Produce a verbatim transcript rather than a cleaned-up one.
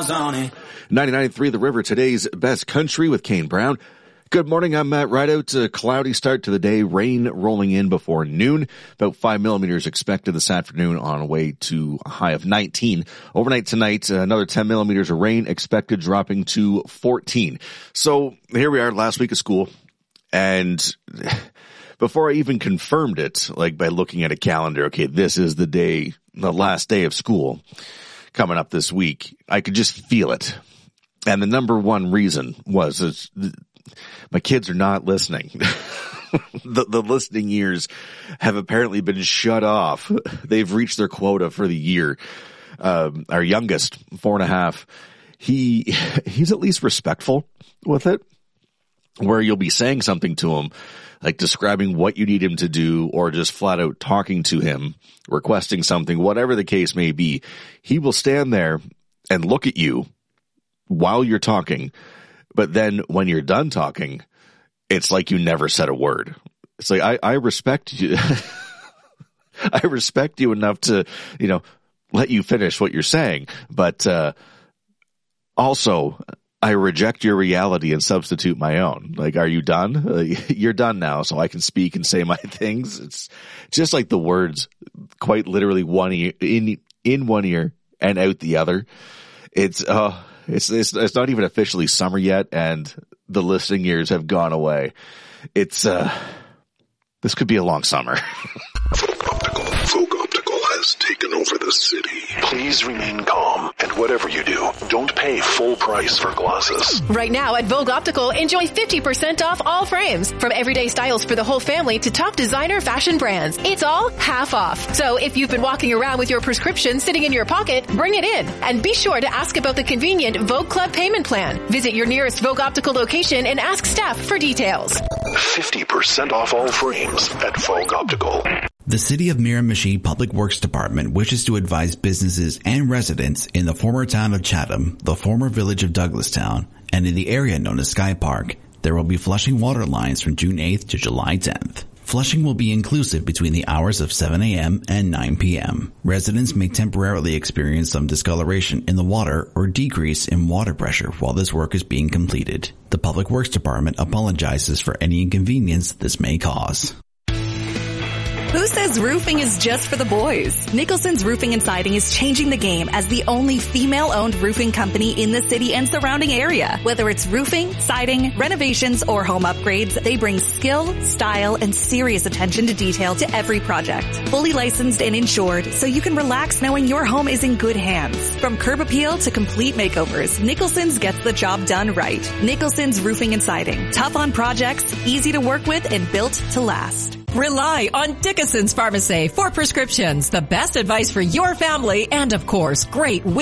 miles on it. ninety-nine point three The River, today's best country with Kane Brown. Good morning. I'm Matt Rideout. A cloudy start to the day. Rain rolling in before noon. About five millimeters expected this afternoon on the way to a high of nineteen. Overnight tonight, another ten millimeters of rain expected, dropping to fourteen. So here we are, last week of school. And before I even confirmed it, like by looking at a calendar, okay, this is the day, the last day of school coming up this week, I could just feel it. And the number one reason was it's, my kids are not listening. the, the listening ears have apparently been shut off. They've reached their quota for the year. Um, our youngest, four and a half, he, he's at least respectful with it, where you'll be saying something to him, like describing what you need him to do, or just flat out talking to him, requesting something, whatever the case may be. He will stand there and look at you while you're talking. But then when you're done talking, it's like you never said a word. It's like, I, I respect you. I respect you enough to, you know, let you finish what you're saying. But, uh, also I reject your reality and substitute my own. Like, are you done? Uh, you're done now, so I can speak and say my things. It's just like the words, quite literally one ear, in, in one ear and out the other. It's, uh, It's, it's, it's not even officially summer yet, and the listening ears have gone away. It's, uh, this could be a long summer. Folk Optical. Folk Optical has taken over the city. Please remain calm, and whatever you do, don't pay full price for glasses. Right now at Vogue Optical, enjoy fifty percent off all frames. From everyday styles for the whole family to top designer fashion brands. It's all half off. So if you've been walking around with your prescription sitting in your pocket, bring it in. And be sure to ask about the convenient Vogue Club payment plan. Visit your nearest Vogue Optical location and ask staff for details. fifty percent off all frames at Vogue Optical. The City of Miramichi Public Works Department wishes to advise businesses and residents in the former town of Chatham, the former village of Douglastown, and in the area known as Sky Park, there will be flushing water lines from June eighth to July tenth. Flushing will be inclusive between the hours of seven a.m. and nine p.m. Residents may temporarily experience some discoloration in the water or decrease in water pressure while this work is being completed. The Public Works Department apologizes for any inconvenience this may cause. Who says roofing is just for the boys? Nicholson's Roofing and Siding is changing the game as the only female-owned roofing company in the city and surrounding area. Whether it's roofing, siding, renovations, or home upgrades, they bring skill, style, and serious attention to detail to every project. Fully licensed and insured, so you can relax knowing your home is in good hands. From curb appeal to complete makeovers, Nicholson's gets the job done right. Nicholson's Roofing and Siding. Tough on projects, easy to work with, and built to last. Rely on Dickinson's Pharmacy for prescriptions, the best advice for your family, and of course, great